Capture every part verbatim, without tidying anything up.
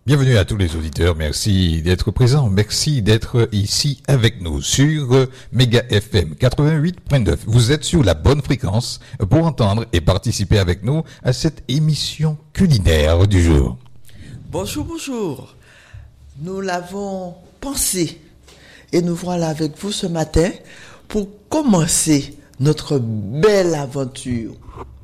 Bienvenue à tous les auditeurs, merci d'être présents, merci d'être ici avec nous sur Méga F M quatre-vingt-huit point neuf. Vous êtes sur la bonne fréquence pour entendre et participer avec nous à cette émission culinaire du jour. Bonjour, bonjour. Nous l'avons pensé et nous voilà avec vous ce matin pour commencer notre belle aventure.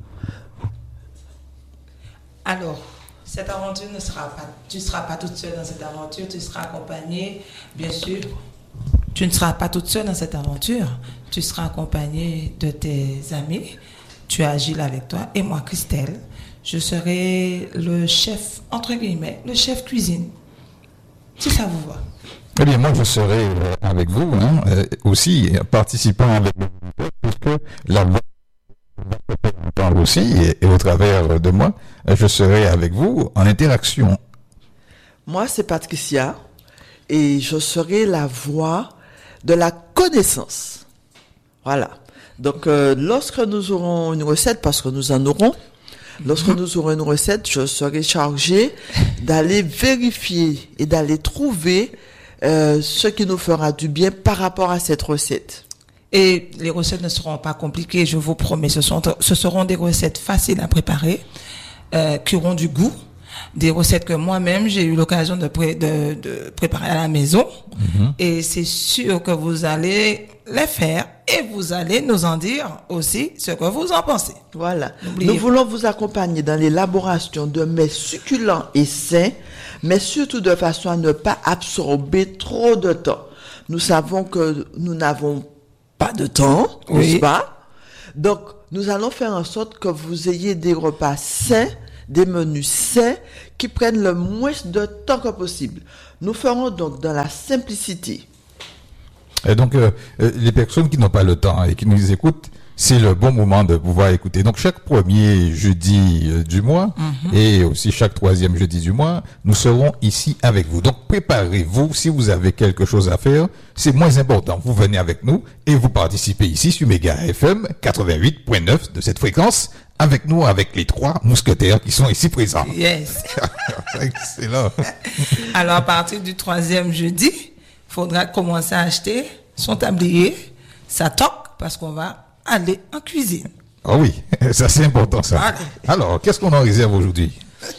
Alors, cette aventure ne sera pas, tu ne seras pas toute seule dans cette aventure, tu seras accompagnée, bien sûr, tu ne seras pas toute seule dans cette aventure, tu seras accompagnée de tes amis, tu as Gilles avec toi et moi Christelle, je serai le chef, entre guillemets, le chef cuisine, si ça vous va. Eh bien, moi, je serai avec vous, hein, euh, aussi, participant avec vous, puisque la voix aussi, et, et au travers de moi, je serai avec vous en interaction. Moi, c'est Patricia, et je serai la voix de la connaissance. Voilà. Donc, euh, lorsque nous aurons une recette, parce que nous en aurons, lorsque nous aurons une recette, je serai chargée d'aller vérifier et d'aller trouver euh, ce qui nous fera du bien par rapport à cette recette. Et les recettes ne seront pas compliquées, je vous promets. Ce, sont, ce seront des recettes faciles à préparer, euh, qui auront du goût. Des recettes que moi-même, j'ai eu l'occasion de, pré- de, de préparer à la maison. Mm-hmm. Et c'est sûr que vous allez les faire et vous allez nous en dire aussi ce que vous en pensez. Voilà. N'oubliez Nous voulons vous accompagner dans l'élaboration de mets succulents et sains, mais surtout de façon à ne pas absorber trop de temps. Nous savons que nous n'avons pas de temps, oui. N'est-ce pas? Donc, nous allons faire en sorte que vous ayez des repas sains, des menus sains, qui prennent le moins de temps que possible. Nous ferons donc dans la simplicité. Et donc, euh, les personnes qui n'ont pas le temps et qui nous écoutent, c'est le bon moment de pouvoir écouter. Donc, chaque premier jeudi euh, du mois mm-hmm. et aussi chaque troisième jeudi du mois, nous serons ici avec vous. Donc, préparez-vous. Si vous avez quelque chose à faire, c'est moins important. Vous venez avec nous et vous participez ici sur Méga F M quatre-vingt-huit point neuf de cette fréquence avec nous, avec les trois mousquetaires qui sont ici présents. Yes. Excellent. Alors, à partir du troisième jeudi, il faudra commencer à acheter son tablier, sa toque, parce qu'on va aller en cuisine. Ah oui, ça c'est important ça. Allez. Alors, qu'est-ce qu'on en réserve aujourd'hui?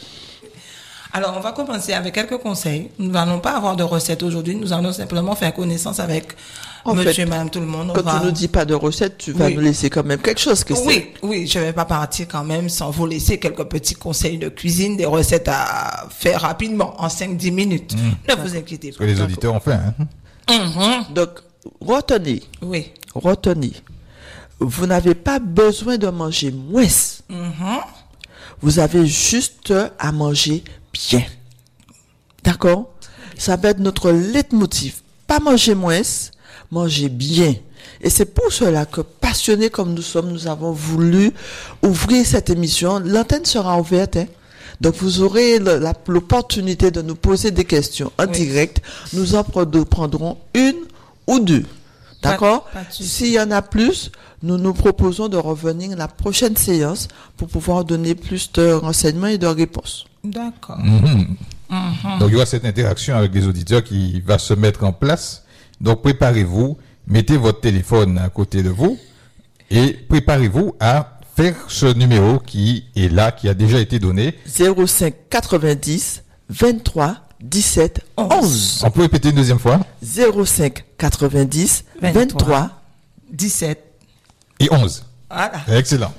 Alors, on va commencer avec quelques conseils. Nous n'allons pas avoir de recette aujourd'hui, nous allons simplement faire connaissance avec en monsieur fait, et madame tout le monde. On quand va... tu ne nous dis pas de recette, tu vas oui. nous laisser quand même quelque chose. Que oui, c'est... oui, je ne vais pas partir quand même sans vous laisser quelques petits conseils de cuisine, des recettes à faire rapidement, en cinq à dix minutes. Mmh. Ne vous inquiétez pas. Parce que les auditeurs ont faim. Hein? Mmh. Donc, retenez. Oui. Retenez. Vous n'avez pas besoin de manger moins. Mm-hmm. Vous avez juste à manger bien. D'accord? Ça va être notre leitmotiv. Pas manger moins, manger bien. Et c'est pour cela que, passionnés comme nous sommes, nous avons voulu ouvrir cette émission. L'antenne sera ouverte, hein? Donc, vous aurez le, la, l'opportunité de nous poser des questions en oui. direct. Nous en prendrons une ou deux. D'accord? Pas, pas S'il y en a plus, nous nous proposons de revenir à la prochaine séance pour pouvoir donner plus de renseignements et de réponses. D'accord. Mm-hmm. Mm-hmm. Donc, il y aura cette interaction avec les auditeurs qui va se mettre en place. Donc, préparez-vous, mettez votre téléphone à côté de vous et préparez-vous à faire ce numéro qui est là, qui a déjà été donné. zéro cinq quatre-vingt-dix vingt-trois dix-sept onze. On peut répéter une deuxième fois? zéro cinq quatre-vingt-dix vingt-trois dix-sept et onze. Voilà. Excellent.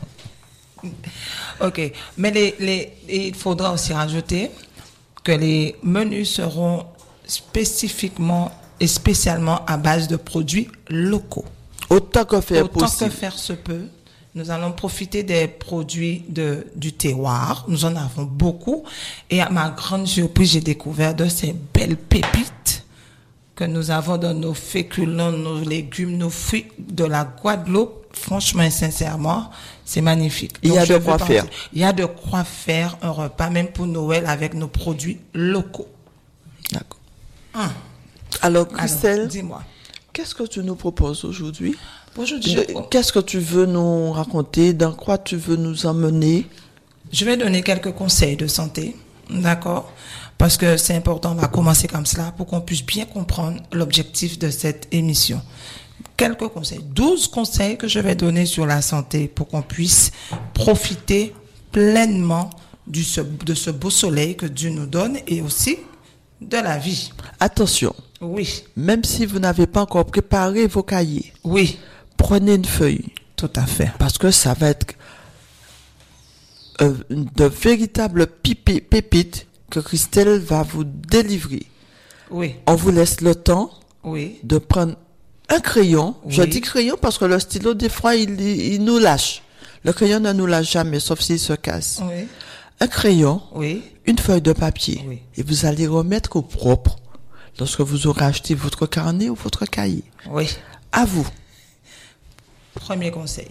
Ok. Mais les, les, il faudra aussi rajouter que les menus seront spécifiquement et spécialement à base de produits locaux. Autant que faire Autant possible. que faire se peut. Nous allons profiter des produits de, du terroir. Nous en avons beaucoup. Et à ma grande surprise, j'ai découvert de ces belles pépites que nous avons dans nos féculents, nos légumes, nos fruits de la Guadeloupe. Franchement et sincèrement, c'est magnifique. Il y a de quoi faire. Il y a de quoi faire un repas, même pour Noël, avec nos produits locaux. D'accord. Hum. Alors, Christelle, Alors, dis-moi. Qu'est-ce que tu nous proposes aujourd'hui? Aujourd'hui, de, qu'est-ce que tu veux nous raconter? Dans quoi tu veux nous emmener? Je vais donner quelques conseils de santé. D'accord? Parce que c'est important, on va commencer comme cela pour qu'on puisse bien comprendre l'objectif de cette émission. Quelques conseils, douze conseils que je vais donner sur la santé pour qu'on puisse profiter pleinement du, de ce beau soleil que Dieu nous donne et aussi de la vie. Attention. Oui. Même si vous n'avez pas encore préparé vos cahiers. Oui. Prenez une feuille. Tout à fait. Parce que ça va être euh, de véritables pipi- pépites que Christelle va vous délivrer. Oui. On vous laisse le temps oui. de prendre un crayon. Oui. Je dis crayon parce que le stylo, des fois, il, il nous lâche. Le crayon ne nous lâche jamais, sauf s'il se casse. Oui. Un crayon, oui. une feuille de papier. Oui. Et vous allez remettre au propre lorsque vous aurez acheté votre carnet ou votre cahier. Oui. À vous. Premier conseil.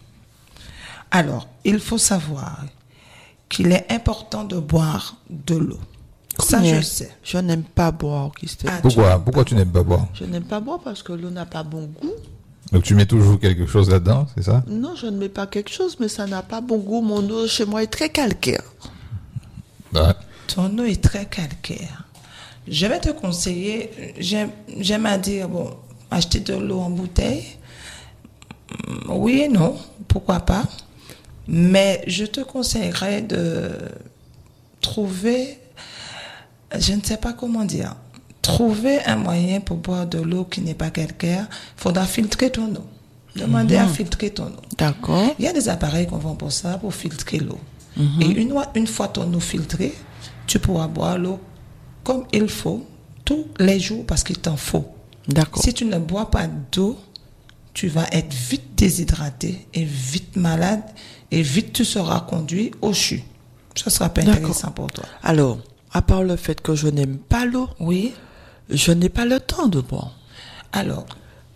Alors, il faut savoir qu'il est important de boire de l'eau. Ça, Mais je sais. Je n'aime pas boire, Christelle. Ah, Pourquoi, pourquoi tu n'aimes pas boire? Je n'aime pas boire parce que l'eau n'a pas bon goût. Donc tu mets toujours quelque chose là-dedans, c'est ça? Non, je ne mets pas quelque chose, mais ça n'a pas bon goût. Mon eau chez moi est très calcaire. Ouais. Ton eau est très calcaire. Je vais te conseiller, j'aime, j'aime à dire, bon, acheter de l'eau en bouteille. Oui et non, pourquoi pas. Mais je te conseillerais de trouver, je ne sais pas comment dire, trouver un moyen pour boire de l'eau qui n'est pas calcaire. Il faudra filtrer ton eau. Demandez mmh. à filtrer ton eau. D'accord. Il y a des appareils qu'on vend pour ça, pour filtrer l'eau. Mmh. Et une, une fois ton eau filtrée, tu pourras boire l'eau comme il faut, tous les jours, parce qu'il t'en faut. D'accord. Si tu ne bois pas d'eau, tu vas être vite déshydraté et vite malade et vite tu seras conduit au CHU. Ce sera pas D'accord. intéressant pour toi. Alors, à part le fait que je n'aime pas l'eau, oui, je n'ai pas le temps de boire. Alors,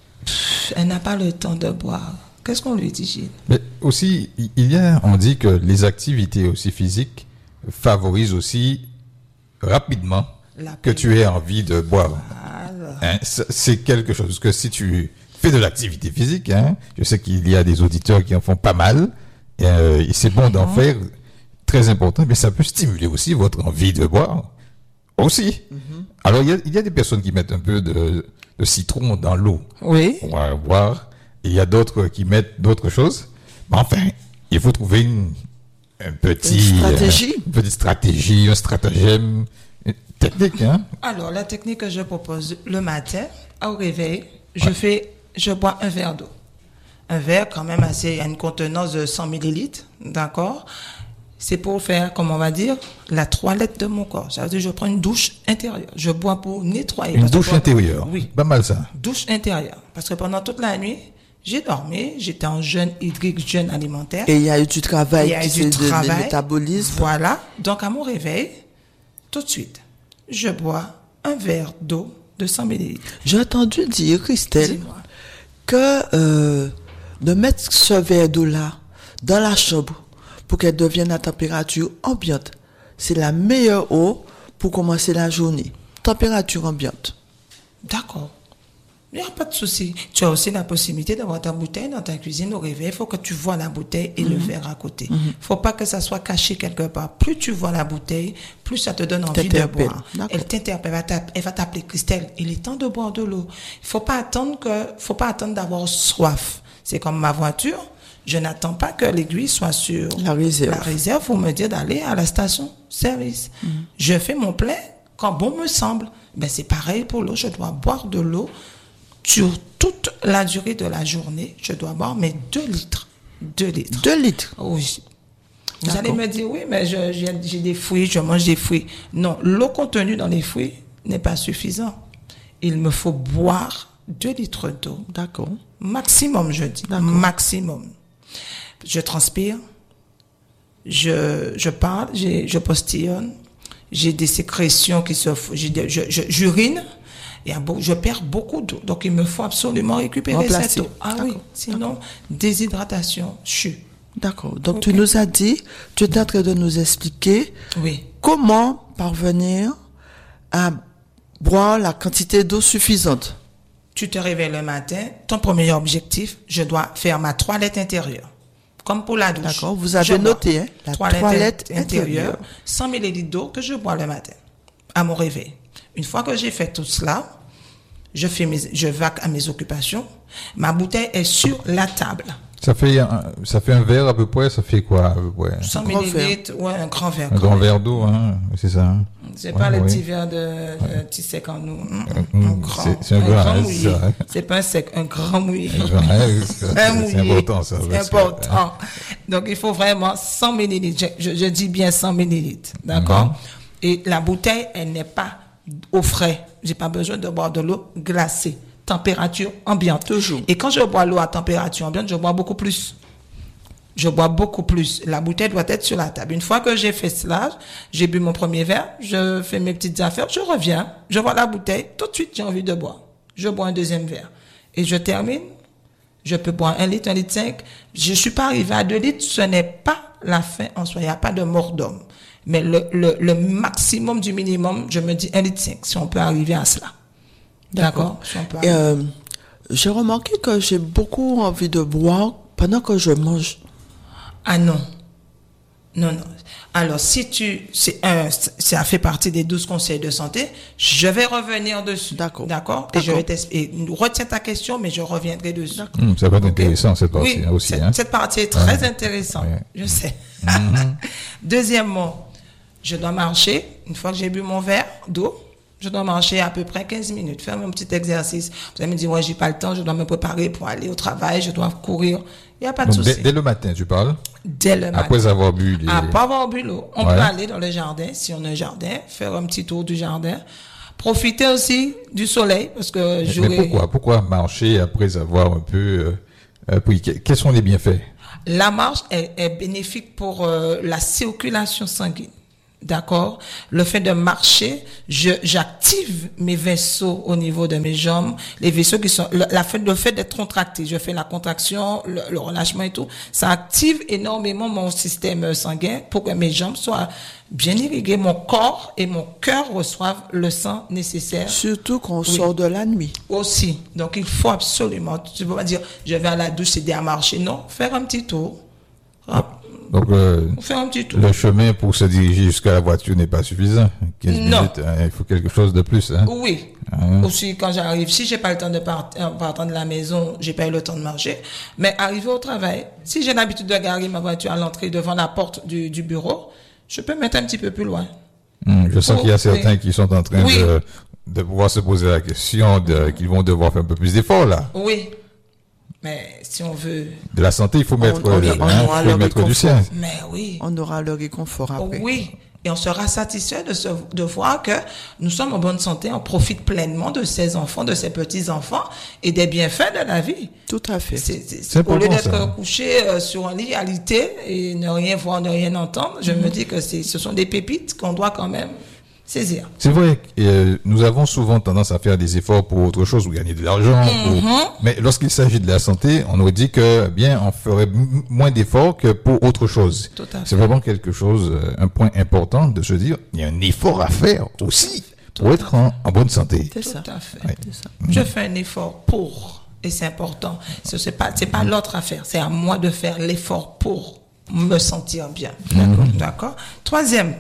pff, elle n'a pas le temps de boire. Qu'est-ce qu'on lui dit, Gilles? Mais aussi, il y a, on dit que les activités aussi physiques favorisent aussi rapidement La que tu aies envie de boire. Alors. Hein, c'est quelque chose que si tu fais de l'activité physique, hein, je sais qu'il y a des auditeurs qui en font pas mal, et, euh, et c'est bon d'en Mm-hmm. faire, très important, mais ça peut stimuler aussi votre envie de boire. Aussi. Mm-hmm. Alors, il y, a, il y a des personnes qui mettent un peu de, de citron dans l'eau Oui. pour euh, boire, et il y a d'autres qui mettent d'autres choses. Mais enfin, il faut trouver une, un petit, Une stratégie. euh, une petite stratégie, un stratagème, une technique, hein. Alors, la technique que je propose le matin, au réveil, je ouais. fais, je bois un verre d'eau. Un verre quand même assez, à une contenance de cent millilitres, d'accord? C'est pour faire, comme on va dire, la toilette de mon corps. Ça veut dire, je prends une douche intérieure. Je bois pour nettoyer. Une douche intérieure. Oui. Pas mal ça. Douche intérieure. Parce que pendant toute la nuit, j'ai dormi, j'étais en jeûne hydrique, jeûne alimentaire. Et il y a eu du travail, il y a eu qui du de, travail. de métabolisme. Voilà. Donc, à mon réveil, tout de suite, je bois un verre d'eau de cent millilitres. J'ai entendu dire, Christelle, Dis-moi. que euh, de mettre ce verre d'eau-là dans la chambre pour qu'elle devienne à température ambiante, c'est la meilleure eau pour commencer la journée. Température ambiante. D'accord. Il n'y a pas de souci. Tu as aussi la possibilité d'avoir ta bouteille dans ta cuisine au réveil. Il faut que tu vois la bouteille et mm-hmm. le verre à côté. Il mm-hmm. ne faut pas que ça soit caché quelque part. Plus tu vois la bouteille, plus ça te donne envie de boire. Elle t'interpelle. Elle va t'appeler, Christelle, il est temps de boire de l'eau. Il ne faut pas attendre que, faut pas attendre d'avoir soif. C'est comme ma voiture. Je n'attends pas que l'aiguille soit sur la réserve. La réserve pour me dire d'aller à la station service. Mm-hmm. Je fais mon plein quand bon me semble. Ben, c'est pareil pour l'eau. Je dois boire de l'eau. Sur toute la durée de la journée, je dois boire mes deux litres. Deux litres. Deux litres? Oui. Vous allez me dire, oui, mais je, j'ai, j'ai des fruits, je mange des fruits. Non, l'eau contenue dans les fruits n'est pas suffisante. Il me faut boire deux litres d'eau. D'accord. Maximum, je dis. D'accord. Maximum. Je transpire, je, je parle, j'ai, je postillonne, j'ai des sécrétions qui se, j'ai, je, je, j'urine. Et je perds beaucoup d'eau. Donc, il me faut absolument récupérer Remplacer. cette eau. Ah D'accord. oui, sinon, D'accord. déshydratation, chute. D'accord. Donc, okay. tu nous as dit, tu es en train de nous expliquer oui. comment parvenir à boire la quantité d'eau suffisante. Tu te réveilles le matin, ton premier objectif, je dois faire ma toilette intérieure. comme pour la douche. D'accord, vous avez Je noté, bois hein, la toilette, toilette intérieure, intérieure. cent millilitres d'eau que je bois le matin, à mon réveil. Une fois que j'ai fait tout cela, je fais mes, je vaque à mes occupations. Ma bouteille est sur la table. Ça fait un, ça fait un verre à peu près, ça fait quoi à peu près? cent grand millilitres, ouais, un grand verre. Un quand grand même. verre d'eau, hein, c'est ça. Hein. C'est Ouais, pas les ouais. petits verres de, de petits secs en nous. Un, Mm, un grand, c'est- c'est un grand, hein, mouillé. c'est ça, hein. C'est pas un sec, un grand mouillé. Un grand, hein, c'est- Un c'est mouillé. important, ça, C'est parce que- important. Donc, il faut vraiment cent millilitres. Je, je, je dis bien cent millilitres. D'accord? Mhm. Et la bouteille, elle n'est pas au frais. J'ai pas besoin de boire de l'eau glacée. Température ambiante. Toujours. Et quand je bois l'eau à température ambiante, je bois beaucoup plus. Je bois beaucoup plus. La bouteille doit être sur la table. Une fois que j'ai fait cela, j'ai bu mon premier verre, je fais mes petites affaires, je reviens, je vois la bouteille, tout de suite j'ai envie de boire. Je bois un deuxième verre. Et je termine. Je peux boire un litre, un litre cinq. Je suis pas arrivé à deux litres. Ce n'est pas la fin en soi. Il n'y a pas de mort d'homme. Mais le, le, le maximum du minimum, je me dis un litre cinq, si on peut arriver à cela. D'accord? Si on peut Et, arriver. euh, j'ai remarqué que j'ai beaucoup envie de boire pendant que je mange. Ah non. Non, non. Alors, si tu, c'est un, ça fait partie des douze conseils de santé, je vais revenir dessus. D'accord. D'accord. Et je D'accord. vais t'expliquer. Retiens ta question, mais je reviendrai dessus. Hum, ça va être Ok. intéressant, cette partie, Oui, hein, aussi. cette, Hein. cette partie est très Ouais. intéressante. Ouais. Je sais. Deuxièmement, je dois marcher. Une fois que j'ai bu mon verre d'eau, je dois marcher à peu près quinze minutes, faire mon petit exercice. Vous allez me dire, ouais, j'ai pas le temps, je dois me préparer pour aller au travail, je dois courir. Il n'y a pas de Donc, dès, souci. dès le matin, tu parles? Dès le matin. Après avoir bu les... À pas avoir bu l'eau. On Ouais. peut aller dans le jardin, si on a un jardin, faire un petit tour du jardin. Profiter aussi du soleil, parce que Mais j'aurais... pourquoi? Pourquoi marcher après avoir un peu... Euh, euh, puis, que- quels sont les bienfaits? La marche est, est bénéfique pour euh, la circulation sanguine. D'accord? Le fait de marcher, je, j'active mes vaisseaux au niveau de mes jambes, les vaisseaux qui sont, le, la fait, le fait d'être contracté, je fais la contraction, le, le relâchement et tout, ça active énormément mon système sanguin pour que mes jambes soient bien irriguées, mon corps et mon cœur reçoivent le sang nécessaire. Surtout qu'on Oui. sort de la nuit. Aussi. Donc, il faut absolument, tu peux pas dire, je vais à la douche, c'est à marcher. Non, faire un petit tour. Ah, Donc, euh, faire un petit tour. le chemin pour se diriger jusqu'à la voiture n'est pas suffisant. quinze Non. minutes, hein, il faut quelque chose de plus. Hein. Oui. Hein. Aussi, quand j'arrive, si j'ai pas le temps de partir, en partant de la maison, j'ai pas eu le temps de marcher. Mais arriver au travail, si j'ai l'habitude de garer ma voiture à l'entrée devant la porte du, du bureau, je peux me mettre un petit peu plus loin. Hum, je sens Oh, qu'il y a certains oui. qui sont en train Oui. de, de pouvoir se poser la question, de, qu'ils vont devoir faire un peu plus d'efforts là. Oui. Mais si on veut, De la santé, il faut mettre, on- euh, on hein, aura il faut le mettre du réconfort. sien. mais oui. On aura le réconfort après. Oui. Et on sera satisfait de, se, de voir que nous sommes en bonne santé, on profite pleinement de ces enfants, de ces petits-enfants et des bienfaits de la vie. Tout à fait. C'est, c'est, C'est au lieu important, d'être ça. couché euh, sur un lit à alité et ne rien voir, ne rien entendre, je me dis que c'est, ce sont des pépites qu'on doit quand même saisir. C'est vrai que euh, nous avons souvent tendance à faire des efforts pour autre chose, pour gagner de l'argent. pour- Mais lorsqu'il s'agit de la santé, on nous dit que bien on ferait m- moins d'efforts que pour autre chose. Tout à fait. C'est vraiment quelque chose, euh, un point important de se dire, il y a un effort à faire aussi pour être en, en bonne santé. C'est Tout ça. à fait. Ouais. C'est ça. Je fais un effort pour, et c'est important. Ce c'est pas, c'est pas l'autre affaire. C'est à moi de faire l'effort pour me sentir bien. D'accord. D'accord. Troisième.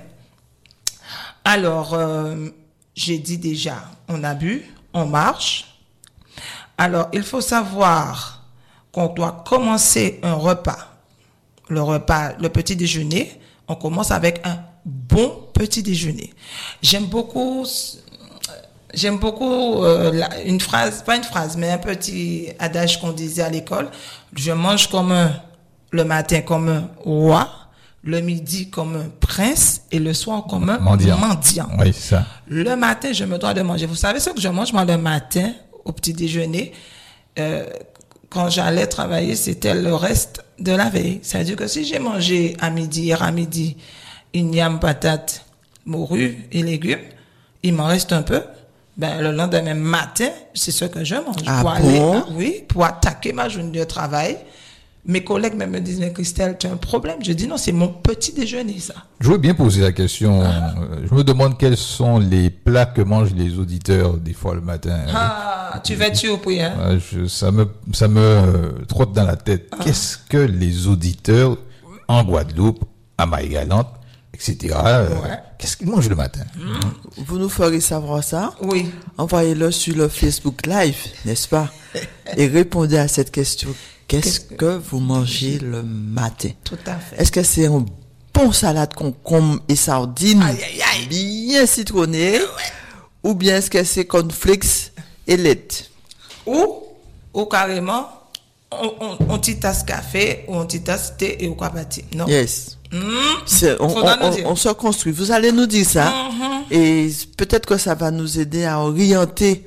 Alors, euh, j'ai dit déjà, on a bu, on marche. Alors, il faut savoir qu'on doit commencer un repas. Le repas, le petit déjeuner, on commence avec un bon petit déjeuner. J'aime beaucoup, j'aime beaucoup euh, la- une phrase, pas une phrase, mais un petit adage qu'on disait à l'école. Je mange comme un, le matin comme un roi, le midi comme un prince et le soir comme un Mendiant. mendiant. Oui, c'est ça. Le matin, je me dois de manger. Vous savez ce que je mange, moi, le matin, au petit déjeuner, euh, quand j'allais travailler, c'était le reste de la veille. C'est-à-dire que si j'ai mangé à midi, hier à midi, une yam patate, morue et légumes, il m'en reste un peu. Ben, le lendemain matin, c'est ce que je mange. Ah pour bon? aller, oui, pour attaquer ma journée de travail. Mes collègues même me disent, mais Christelle, tu as un problème? Je dis, non, c'est mon petit déjeuner, ça. Je veux bien poser la question. Ah. Euh, Je me demande quels sont les plats que mangent les auditeurs des fois le matin. Ah, tu vas tuer au prix, hein? Ouais, je- ça me, ça me euh, trotte dans la tête. Ah. Qu'est-ce que les auditeurs en Guadeloupe, à Marie-Galante, et cetera, euh, Ouais. qu'est-ce qu'ils mangent le matin? Vous nous ferez savoir ça. Oui. Envoyez-le sur le Facebook Live, n'est-ce pas? Et répondez à cette question. Qu'est-ce Qu'est-ce que- que vous mangez le matin? Tout à fait. Est-ce que c'est un bon salade concombre et sardines, Aïe, aïe, aïe. bien citronné, ou bien est-ce que c'est cornflakes et lait? Ou, ou carrément, on, on, on t'y tasse café, ou on t'y tasse thé et ou quoi bâtir. Non. Yes. Hmm. C'est- on, Faudra on- nous dire. on- on se construit. Vous allez nous dire ça. Mhm. Et peut-être que ça va nous aider à orienter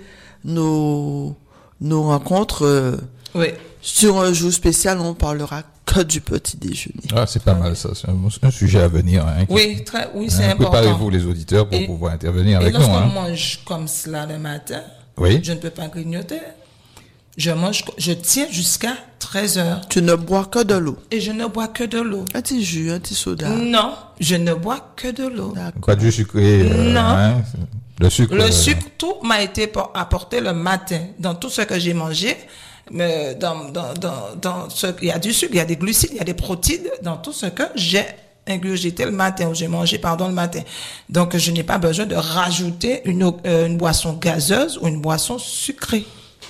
nos, nos rencontres. euh, Oui. Sur un jour spécial, on parlera que du petit déjeuner. Ah, c'est pas mal ça. C'est un, c'est un sujet à venir. Hein, qui- Oui, très, oui, c'est hein, important. Préparez-vous les auditeurs pour Et- pouvoir intervenir Et avec nous. lorsqu'on Hein. mange comme cela le matin, Oui. je ne peux pas grignoter. Je mange, je tiens jusqu'à treize heures. Tu ne bois que de l'eau. Et je ne bois que de l'eau. Un petit jus, un petit soda. Non, je ne bois que de l'eau. D'accord. Pas de jus sucré. euh, Non. hein, le sucre. Le euh, sucre, tout m'a été por- apporté le matin. Dans tout ce que j'ai mangé, mais dans, dans, dans, dans ce, il y a du sucre, il y a des glucides, il y a des protéines dans tout ce que j'ai ingurgité le matin, ou j'ai mangé, pardon, le matin. Donc, je n'ai pas besoin de rajouter une, eau- euh, une boisson gazeuse ou une boisson sucrée.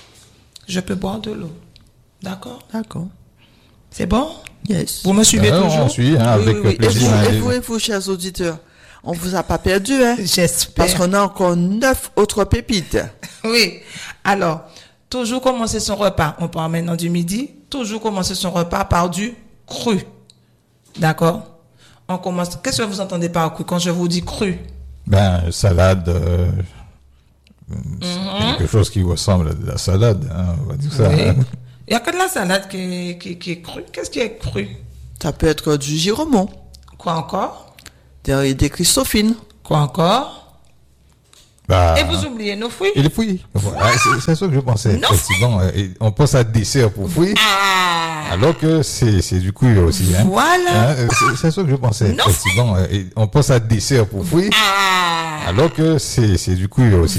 Je peux boire de l'eau. D'accord? D'accord. C'est bon? Yes. Vous me suivez Ah, toujours? on suit, hein, Oui, avec oui, oui. Et plaisir. vous, hein, et les- vous, et vous, chers auditeurs, on vous a pas perdu, hein? J'espère. Parce qu'on a encore neuf autres pépites. Oui. Alors, toujours commencer son repas. On parle maintenant du midi. Toujours commencer son repas par du cru. D'accord? On commence. Qu'est-ce que vous entendez par cru quand je vous dis cru? Ben, salade. euh, c'est quelque chose qui ressemble à de la salade. Hein, on va dire ça. Oui. hein. Il n'y a que de la salade qui est, qui, qui est crue. Qu'est-ce qui est cru? Ça peut être du giromont, Quoi encore? des, des Christophines. Quoi encore? Bah, Et vous oubliez nos fruits? et les fruits. Voilà, c'est, c'est ça que je pensais. Non. Effectivement, euh, et on pense à dessert pour fruits, Ah! alors que c'est, c'est du cru aussi. Hein. Voilà. Hein, c'est, c'est ça que je pensais. Non. Effectivement, euh, et on pense à dessert pour fruits, Ah! alors que c'est, c'est du cru aussi.